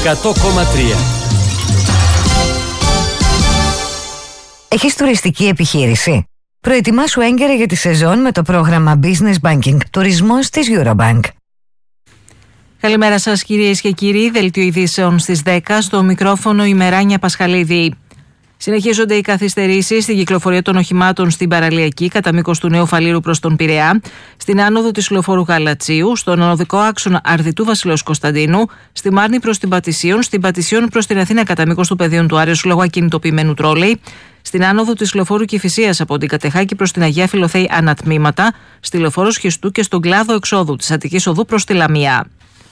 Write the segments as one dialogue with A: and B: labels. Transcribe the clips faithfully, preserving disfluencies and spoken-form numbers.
A: εκατό κόμμα τρία.
B: Έχεις τουριστική επιχείρηση? Προετοιμάσου έγκαιρα για τη σεζόν με το πρόγραμμα Business Banking Τουρισμός της Eurobank.
C: Καλημέρα σας κυρίες και κύριοι, δελτίο ειδήσεων στις δέκα, στο μικρόφωνο η Μεράνια Πασχαλίδη. Συνεχίζονται οι καθυστερήσεις στην κυκλοφορία των οχημάτων στην παραλιακή κατά μήκος του Νέου Φαλήρου προς τον Πειραιά, στην άνοδο της λεωφόρου Γαλατσίου, στον οδικό άξονα Αρδιτού Βασιλέως Κωνσταντίνου, στη Μάρνη προς την Πατησίων, στην Πατησίων προς την Αθήνα κατά μήκος του πεδίων του Άρεως λόγω ακινητοποιημένου τρόλεϊ, στην άνοδο της λεωφόρου Κηφισίας από την Κατεχάκη προς την Αγία Φιλοθέη ανατμήματα, στη λεωφόρο Σχιστού και στον κλάδο εξόδου της Αττικής Οδού προς τη Λαμία.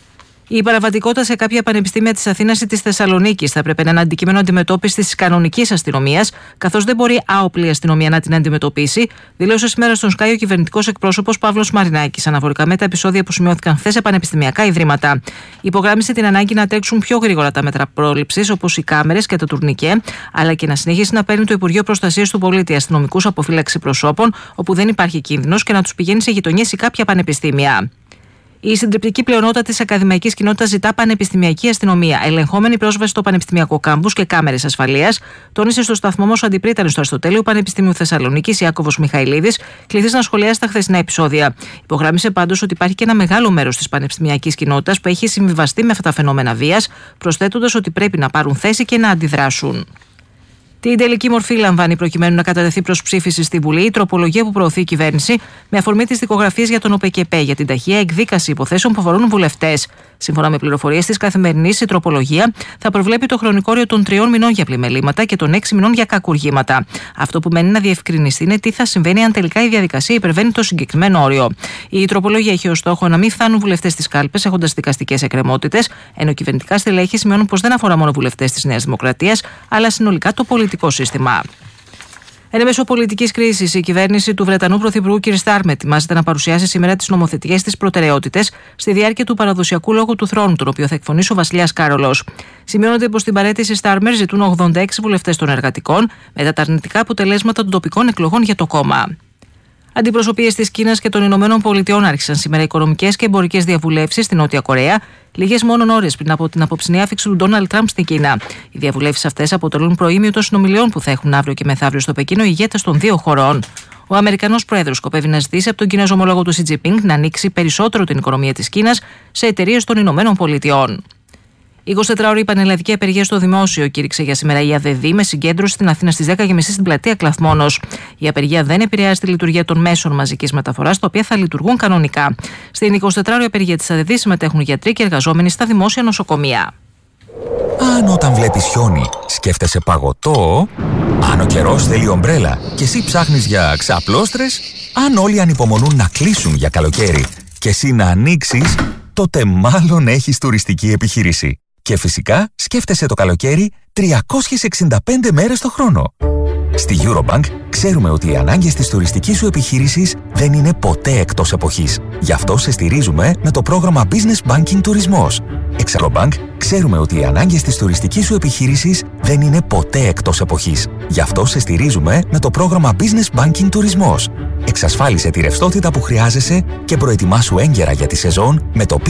C: Η παραβατικότητα σε κάποια πανεπιστήμια της Αθήνας ή της Θεσσαλονίκης θα πρέπει να είναι αντικείμενο αντιμετώπισης της κανονικής αστυνομίας, καθώς δεν μπορεί άοπλη αστυνομία να την αντιμετωπίσει, δήλωσε σήμερα στον Sky ο κυβερνητικός εκπρόσωπος Παύλος Μαρινάκης, αναφορικά με τα επεισόδια που σημειώθηκαν χθες σε πανεπιστημιακά ιδρύματα. Υπογράμμισε την ανάγκη να τρέξουν πιο γρήγορα τα μέτρα πρόληψης, όπως οι κάμερες και το τουρνικέ, αλλά και να συνεχίσει να παίρνει το Υπουργείο Προστασίας του Πολίτη αστυνομικούς αποφύλαξη προσώπων, όπου δεν υπάρχει κίνδυνος, και να τους πηγαίνει σε γειτονιές ή κάποια πανεπιστήμια. Η συντριπτική πλειονότητα της ακαδημαϊκής κοινότητας ζητά πανεπιστημιακή αστυνομία, ελεγχόμενη πρόσβαση στο πανεπιστημιακό κάμπους και κάμερες ασφαλείας, τόνισε στο σταθμό μας ο αντιπρίτανης του Αριστοτέλειου Πανεπιστημίου Θεσσαλονίκης, Ιάκωβος Μιχαηλίδης, κληθής να σχολιάσει τα χθεσινά επεισόδια. Υπογράμμισε πάντως ότι υπάρχει και ένα μεγάλο μέρος της πανεπιστημιακής κοινότητας που έχει συμβιβαστεί με αυτά τα φαινόμενα βίας, προσθέτοντας ότι πρέπει να πάρουν θέση και να αντιδράσουν. Την τελική μορφή λαμβάνει προκειμένου να κατατεθεί προς ψήφιση στη Βουλή η τροπολογία που προωθεί η κυβέρνηση με αφορμή τις δικογραφίες για τον ΟΠΕΚΕΠΕ για την ταχεία εκδίκαση υποθέσεων που αφορούν βουλευτές. Σύμφωνα με πληροφορίες της Καθημερινής, η τροπολογία θα προβλέπει το χρονικό όριο των τριών μηνών για πλημελήματα και των έξι μηνών για κακουργήματα. Αυτό που μένει να διευκρινιστεί είναι τι θα συμβαίνει αν τελικά η διαδικασία υπερβαίνει το συγκεκριμένο όριο. Η τροπολογία έχει ως στόχο να μην φτάνουν βουλευτές στις κάλπες έχοντας δικαστικές εκκρεμότητες, ενώ κυβερνητικά στελέχη σημειώνουν πως δεν αφορά μόνο βουλευτές της Νέας Δημοκρατίας, αλλά συνολικά το πολιτικό σύστημα. Εν μέσω πολιτικής κρίσης, η κυβέρνηση του Βρετανού Πρωθυπουργού κ. Στάρμερ ετοιμάζεται να παρουσιάσει σήμερα τις νομοθετικές της προτεραιότητες στη διάρκεια του παραδοσιακού λόγου του θρόνου, τον οποίο θα εκφωνήσει ο βασιλιάς Κάρολος. Σημειώνεται πως στην παραίτηση Στάρμερ ζητούν ογδόντα έξι βουλευτές των εργατικών μετά τα αρνητικά αποτελέσματα των τοπικών εκλογών για το κόμμα. Αντιπροσωπείες της Κίνας και των Ηνωμένων Πολιτειών άρχισαν σήμερα οικονομικές και εμπορικές διαβουλεύσεις στην Νότια Κορέα, λίγες μόνον ώρες πριν από την απόψινή άφιξη του Ντόναλντ Τραμπ στην Κίνα. Οι διαβουλεύσεις αυτές αποτελούν προήμιο των συνομιλιών που θα έχουν αύριο και μεθαύριο στο Πεκίνο οι ηγέτες των δύο χωρών. Ο Αμερικανός Πρόεδρος σκοπεύει να ζητήσει από τον Κινέζο ομολόγο του Σι Τζινπίνγκ να ανοίξει περισσότερο την οικονομία της Κίνας σε εταιρείες των Ηνωμένων Πολιτειών. Η εικοσιτετράωρη πανελλαδική απεργία στο δημόσιο κήρυξε για σήμερα η ΑΔΔ με συγκέντρωση στην Αθήνα στις δέκα και τριάντα στην πλατεία Κλαθμόνος. Η απεργία δεν επηρεάζει τη λειτουργία των μέσων μαζικής μεταφοράς, τα οποία θα λειτουργούν κανονικά. Στην εικοσιτετράωρη απεργία της ΑΔΔ συμμετέχουν γιατροί και εργαζόμενοι στα δημόσια νοσοκομεία.
D: Αν όταν βλέπεις χιόνι σκέφτεσαι παγωτό, αν ο καιρός θέλει ομπρέλα και εσύ ψάχνεις για ξαπλώστρες, αν όλοι ανυπομονούν να κλείσουν για καλοκαίρι και εσύ να ανοίξεις, τότε μάλλον έχεις τουριστική επιχείρηση. Και φυσικά σκέφτεσαι το καλοκαίρι τριακόσιες εξήντα πέντε μέρες το χρόνο. Στη Eurobank ξέρουμε ότι οι ανάγκες της τουριστικής σου επιχείρησης δεν είναι ποτέ εκτός εποχής. Γι' αυτό σε στηρίζουμε με το πρόγραμμα Business Banking Τουρισμός. Εξ Eurobank ξέρουμε ότι οι ανάγκες της τουριστικής σου επιχείρησης δεν είναι ποτέ εκτός εποχής. Γι' αυτό σε στηρίζουμε με το πρόγραμμα Business Banking Τουρισμός. Εξασφάλισε τη ρευστότητα που χρειάζεσαι και προετοιμάσου έγκαιρα για τη σεζόν με το